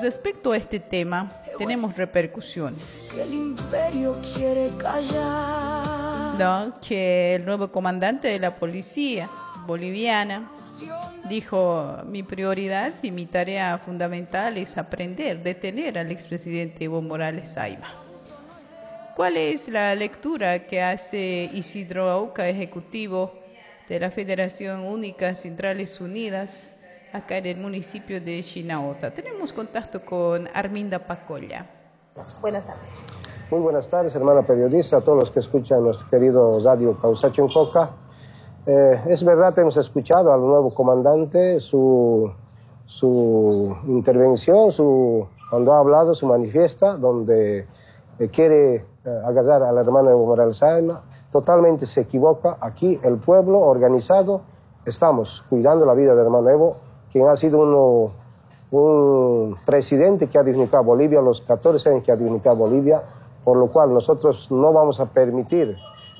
respecto a este tema, tenemos repercusiones. Que el imperio quiere callar. ¿No? Que el nuevo comandante de la policía boliviana dijo: mi prioridad y mi tarea fundamental es aprender, detener al expresidente Evo Morales Ayma. ¿Cuál es la lectura que hace Isidro Auca, ejecutivo de la Federación Única Centrales Unidas, acá en el municipio de Chinaota? Tenemos contacto con Arminda Pacolla. Buenas tardes. Muy buenas tardes, hermana periodista, a todos los que escuchan nuestro querido radio Causacho en Coca. Es verdad, hemos escuchado al nuevo comandante, su intervención, cuando ha hablado, su manifiesta, donde quiere agasar al hermano Evo Morales Ayma. Totalmente se equivoca. Aquí el pueblo organizado estamos cuidando la vida del hermano Evo, quien ha sido un presidente que ha dignificado a Bolivia, los 14 años que ha dignificado a Bolivia, por lo cual nosotros no vamos a permitir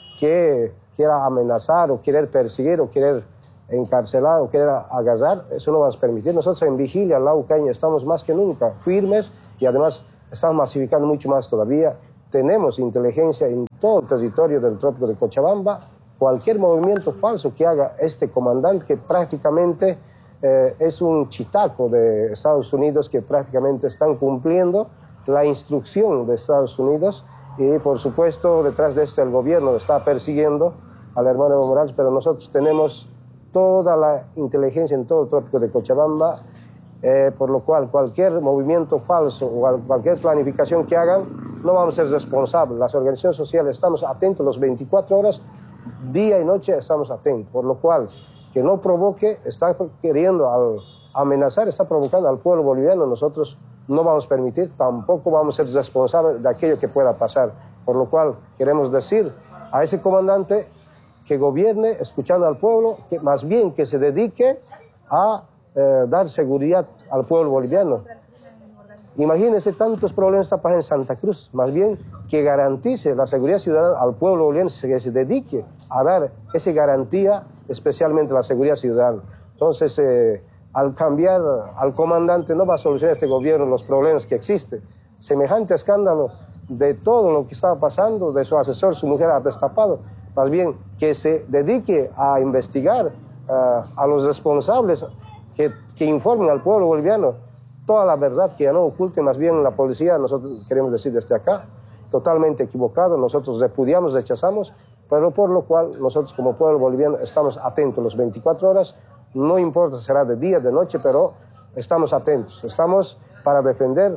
que quiera amenazar o querer perseguir o querer encarcelar o querer agasar. Eso no vamos a permitir. Nosotros en Vigilia, Laucaña, estamos más que nunca firmes y además estamos masificando mucho más todavía. Tenemos inteligencia en todo el territorio del trópico de Cochabamba. Cualquier movimiento falso que haga este comandante, que prácticamente es un chitaco de Estados Unidos, que prácticamente están cumpliendo la instrucción de Estados Unidos, y por supuesto detrás de esto el gobierno está persiguiendo al hermano Evo Morales, pero nosotros tenemos toda la inteligencia en todo el trópico de Cochabamba, por lo cual cualquier movimiento falso o cualquier planificación que hagan, no vamos a ser responsables. Las organizaciones sociales estamos atentos las 24 horas, día y noche estamos atentos, por lo cual que no provoque, está queriendo amenazar, está provocando al pueblo boliviano. Nosotros no vamos a permitir, tampoco vamos a ser responsables de aquello que pueda pasar, por lo cual queremos decir a ese comandante que gobierne escuchando al pueblo, que más bien que se dedique a dar seguridad al pueblo boliviano. Imagínense tantos problemas que está pasando en Santa Cruz, más bien que garantice la seguridad ciudadana al pueblo boliviano, que se dedique a dar esa garantía, especialmente la seguridad ciudadana. Entonces, al cambiar al comandante no va a solucionar este gobierno los problemas que existen. Semejante escándalo de todo lo que estaba pasando, de su asesor, su mujer ha destapado, más bien que se dedique a investigar a los responsables, que informen al pueblo boliviano toda la verdad, que ya no oculten. Más bien la policía, nosotros queremos decir desde acá, totalmente equivocado, nosotros repudiamos, rechazamos, pero por lo cual nosotros como pueblo boliviano estamos atentos las 24 horas, no importa si será de día, de noche, pero estamos atentos, estamos para defender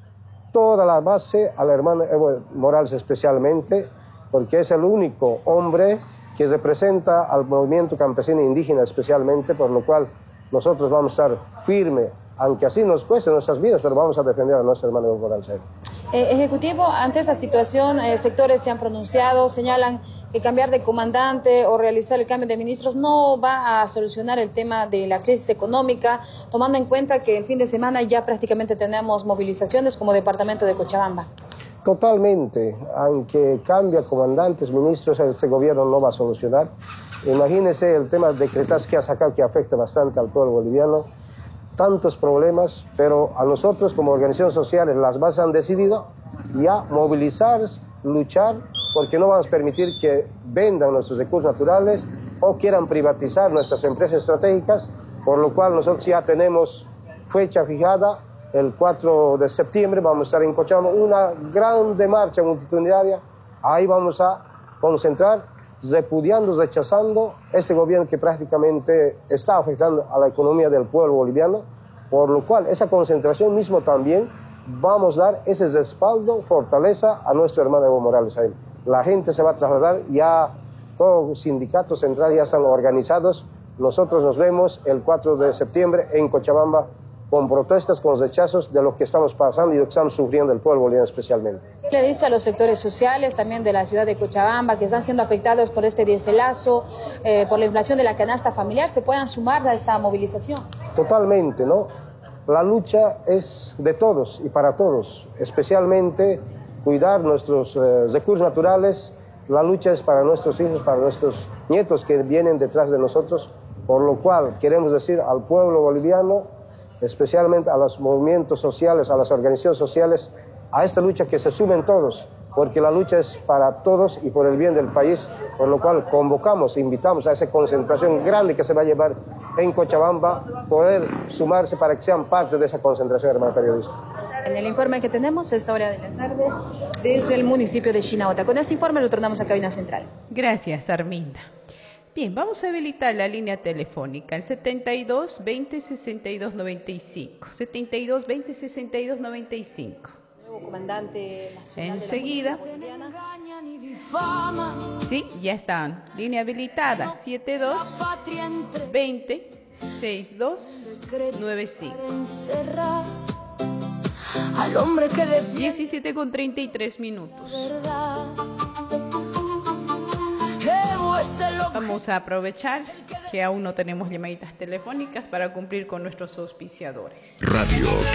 toda la base al hermano Evo Morales especialmente, porque es el único hombre que representa al movimiento campesino e indígena especialmente, por lo cual nosotros vamos a estar firmes, aunque así nos cueste nuestras vidas, pero vamos a defender a nuestro hermano Evo Morales. Ejecutivo, ante esta situación, sectores se han pronunciado, señalan que cambiar de comandante o realizar el cambio de ministros no va a solucionar el tema de la crisis económica, tomando en cuenta que el fin de semana ya prácticamente tenemos movilizaciones como departamento de Cochabamba. Totalmente, aunque cambia comandantes, ministros, este gobierno no va a solucionar. Imagínense el tema de decretas que ha sacado, que afecta bastante al pueblo boliviano. Tantos problemas, pero a nosotros como organizaciones sociales, las bases han decidido ya movilizar, luchar, porque no vamos a permitir que vendan nuestros recursos naturales o quieran privatizar nuestras empresas estratégicas, por lo cual nosotros ya tenemos fecha fijada, el 4 de septiembre vamos a estar en Cochabamba, una grande marcha multitudinaria. Ahí vamos a concentrar, repudiando, rechazando este gobierno que prácticamente está afectando a la economía del pueblo boliviano, por lo cual esa concentración mismo también vamos a dar ese respaldo, fortaleza a nuestro hermano Evo Morales Ayma. La gente se va a trasladar, ya todos los sindicatos centrales ya están organizados. Nosotros nos vemos el 4 de septiembre en Cochabamba con protestas, con rechazos de lo que estamos pasando y lo que estamos sufriendo el pueblo boliviano especialmente. ¿Qué le dice a los sectores sociales también de la ciudad de Cochabamba que están siendo afectados por este dieselazo, por la inflación de la canasta familiar, se puedan sumar a esta movilización? Totalmente, ¿no? La lucha es de todos y para todos, especialmente cuidar nuestros recursos naturales. La lucha es para nuestros hijos, para nuestros nietos que vienen detrás de nosotros, por lo cual queremos decir al pueblo boliviano especialmente a los movimientos sociales, a las organizaciones sociales, a esta lucha que se sumen todos, porque la lucha es para todos y por el bien del país, por lo cual convocamos e invitamos a esa concentración grande que se va a llevar en Cochabamba, poder sumarse para que sean parte de esa concentración, hermano periodista. En el informe que tenemos a esta hora de la tarde, desde el municipio de Chinauta. Con este informe lo tornamos a cabina central. Gracias, Arminda. Bien, vamos a habilitar la línea telefónica, el 72 20 62 95. 72 20 62 95. Nuevo comandante nacional. Enseguida. Sí, ya están. Línea habilitada, 72 20 62 95. Al hombre que 17:33. Vamos a aprovechar que aún no tenemos llamaditas telefónicas para cumplir con nuestros auspiciadores. Radio